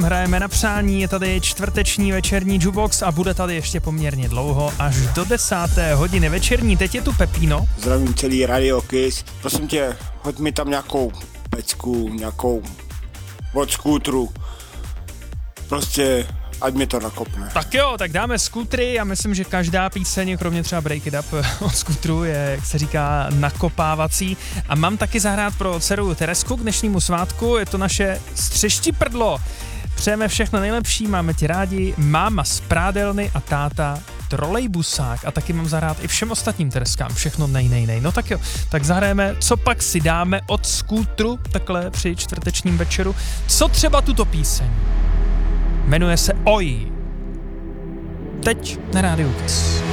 Hrajeme na přání, je tady čtvrteční večerní jukebox a bude tady ještě poměrně dlouho, až do 10. hodiny večerní. Teď je tu Pepino. Zdravím celý Radio Kiss. Prosím tě, hoď mi tam nějakou pecku, nějakou od skútru. Prostě, ať mi to nakopne. Tak jo, tak dáme skútry. Já myslím, že každá píseň, kromě třeba Break It Up od skútru, je, jak se říká, nakopávací. A mám taky zahrát pro dceru Teresku k dnešnímu svátku. Je to naše střeštiprdlo. Přejeme všechno nejlepší, máme ti rádi, máma z prádelny a táta trolejbusák. A taky mám zahrát i všem ostatním Tereskám, všechno nej. No tak jo, tak zahrajeme, co pak si dáme od skútru, takhle při čtvrtečním večeru. Co třeba tuto píseň? Jmenuje se Oj. Teď na Rádiu Kiss.